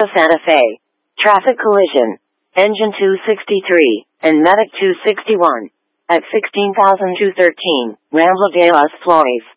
Santa Fe. Traffic collision. Engine 263 and Medic 261 at 16,213 Rambla de las Flores.